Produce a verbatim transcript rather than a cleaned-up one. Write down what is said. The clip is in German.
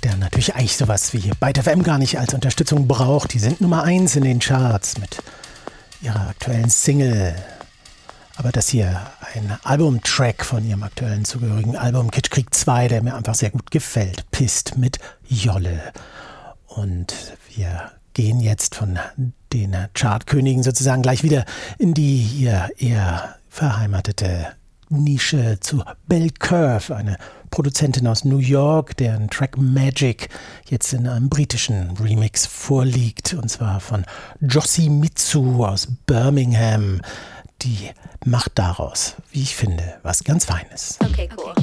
der natürlich eigentlich sowas wie Byte F M gar nicht als Unterstützung braucht. Die sind Nummer eins in den Charts mit ihrer aktuellen Single. Aber das hier ein Albumtrack von ihrem aktuellen zugehörigen Album Kitschkrieg zwei, der mir einfach sehr gut gefällt. Pisst mit Jolle. Und wir gehen jetzt von den Chartkönigen sozusagen gleich wieder in die hier eher verheimatete Nische zu Belle Curve, eine Produzentin aus New York, deren Track Magic jetzt in einem britischen Remix vorliegt, und zwar von Josie Mitsu aus Birmingham. Die macht daraus, wie ich finde, was ganz Feines. Okay, cool.